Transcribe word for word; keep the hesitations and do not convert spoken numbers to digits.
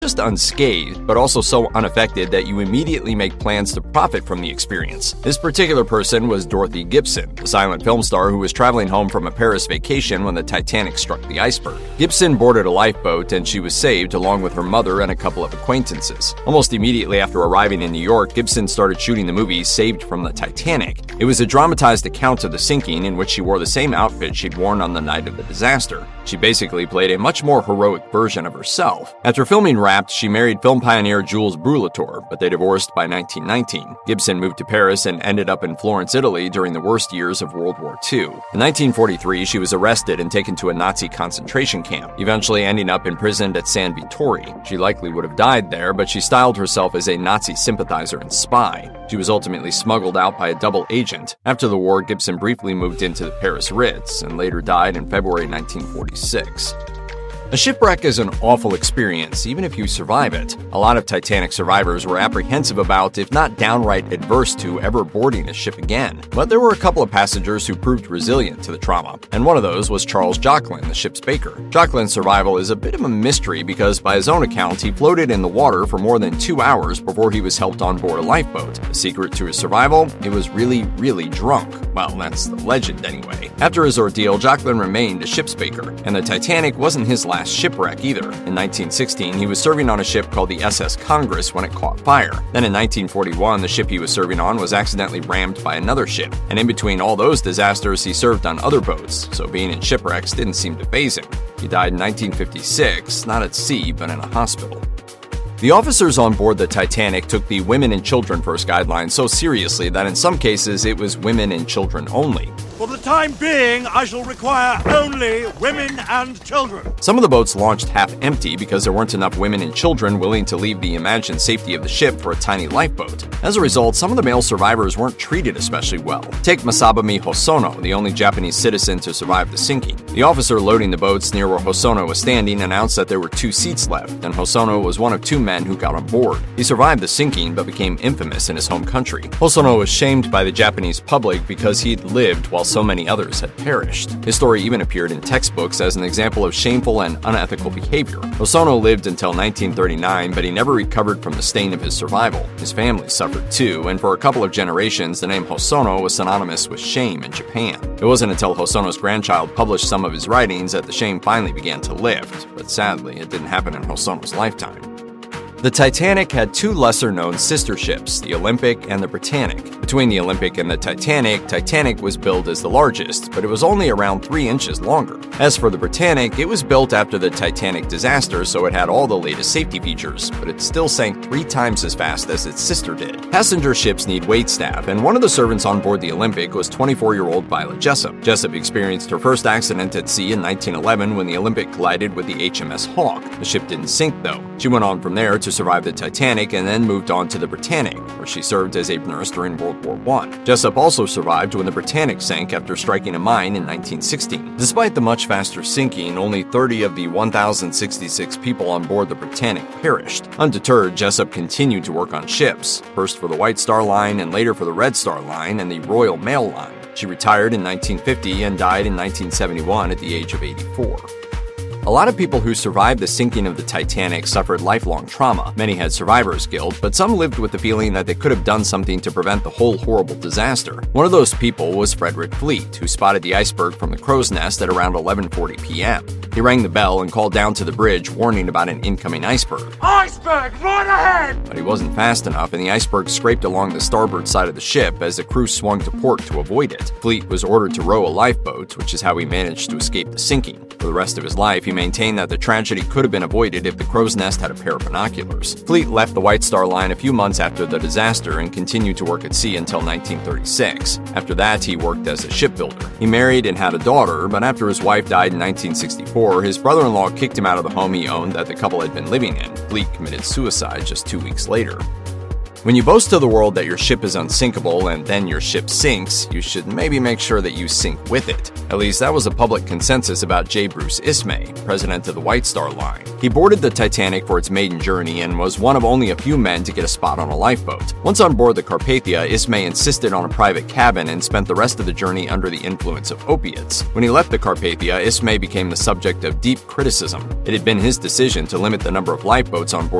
just unscathed, but also so unaffected that you immediately make plans to profit from the experience. This particular person was Dorothy Gibson, the silent film star who was traveling home from a Paris vacation when the Titanic struck the iceberg. Gibson boarded a lifeboat and she was saved along with her mother and a couple of acquaintances. Almost immediately after arriving in New York, Gibson started shooting the movie Saved from the Titanic. It was a dramatized account of the sinking in which she wore the same outfit she'd worn on the night of the disaster. She basically played a much more heroic version of herself. After filming Wrapped, she married film pioneer Jules Brulator, but they divorced by nineteen nineteen. Gibson moved to Paris and ended up in Florence, Italy during the worst years of World War Two. In nineteen forty-three, she was arrested and taken to a Nazi concentration camp, eventually ending up imprisoned at San Vittore. She likely would have died there, but she styled herself as a Nazi sympathizer and spy. She was ultimately smuggled out by a double agent. After the war, Gibson briefly moved into the Paris Ritz and later died in February nineteen forty-six. A shipwreck is an awful experience, even if you survive it. A lot of Titanic survivors were apprehensive about, if not downright adverse to, ever boarding a ship again. But there were a couple of passengers who proved resilient to the trauma, and one of those was Charles Jocklin, the ship's baker. Jocklin's survival is a bit of a mystery because, by his own account, he floated in the water for more than two hours before he was helped on board a lifeboat. The secret to his survival? He was really, really drunk. Well, that's the legend anyway. After his ordeal, Jocklin remained a ship's baker, and the Titanic wasn't his last shipwreck either. In nineteen sixteen, he was serving on a ship called the S S Congress when it caught fire. Then in nineteen forty-one, the ship he was serving on was accidentally rammed by another ship. And in between all those disasters, he served on other boats, so being in shipwrecks didn't seem to faze him. He died in nineteen fifty-six, not at sea, but in a hospital. The officers on board the Titanic took the women and children first guideline so seriously that in some cases it was women and children only. For the time being, I shall require only women and children. Some of the boats launched half empty because there weren't enough women and children willing to leave the imagined safety of the ship for a tiny lifeboat. As a result, some of the male survivors weren't treated especially well. Take Masabumi Hosono, the only Japanese citizen to survive the sinking. The officer loading the boats near where Hosono was standing announced that there were two seats left, and Hosono was one of two men who got on board. He survived the sinking but became infamous in his home country. Hosono was shamed by the Japanese public because he'd lived while so many others had perished. His story even appeared in textbooks as an example of shameful and unethical behavior. Hosono lived until nineteen thirty-nine, but he never recovered from the stain of his survival. His family suffered too, and for a couple of generations, the name Hosono was synonymous with shame in Japan. It wasn't until Hosono's grandchild published some of his writings that the shame finally began to lift, but sadly, it didn't happen in Hosono's lifetime. The Titanic had two lesser-known sister ships, the Olympic and the Britannic. Between the Olympic and the Titanic, Titanic was billed as the largest, but it was only around three inches longer. As for the Britannic, it was built after the Titanic disaster, so it had all the latest safety features, but it still sank three times as fast as its sister did. Passenger ships need waitstaff, and one of the servants on board the Olympic was twenty-four-year-old Violet Jessop. Jessop experienced her first accident at sea in nineteen eleven when the Olympic collided with the H M S Hawk. The ship didn't sink, though. She went on from there to survive the Titanic and then moved on to the Britannic, where she served as a nurse during World War One. Jessop also survived when the Britannic sank after striking a mine in nineteen sixteen. Despite the much faster sinking, only thirty of the one thousand sixty-six people on board the Britannic perished. Undeterred, Jessop continued to work on ships, first for the White Star Line and later for the Red Star Line and the Royal Mail Line. She retired in nineteen fifty and died in nineteen seventy-one at the age of eighty-four. A lot of people who survived the sinking of the Titanic suffered lifelong trauma. Many had survivor's guilt, but some lived with the feeling that they could have done something to prevent the whole horrible disaster. One of those people was Frederick Fleet, who spotted the iceberg from the crow's nest at around eleven forty p.m. He rang the bell and called down to the bridge, warning about an incoming iceberg. Iceberg, right ahead! But he wasn't fast enough, and the iceberg scraped along the starboard side of the ship as the crew swung to port to avoid it. Fleet was ordered to row a lifeboat, which is how he managed to escape the sinking. For the rest of his life, he maintained that the tragedy could have been avoided if the crow's nest had a pair of binoculars. Fleet left the White Star Line a few months after the disaster and continued to work at sea until nineteen thirty-six. After that, he worked as a shipbuilder. He married and had a daughter, but after his wife died in nineteen sixty-four, his brother-in-law kicked him out of the home he owned that the couple had been living in. Fleet committed suicide just two weeks later. When you boast to the world that your ship is unsinkable and then your ship sinks, you should maybe make sure that you sink with it. At least that was a public consensus about J. Bruce Ismay, president of the White Star Line. He boarded the Titanic for its maiden journey and was one of only a few men to get a spot on a lifeboat. Once on board the Carpathia, Ismay insisted on a private cabin and spent the rest of the journey under the influence of opiates. When he left the Carpathia, Ismay became the subject of deep criticism. It had been his decision to limit the number of lifeboats on board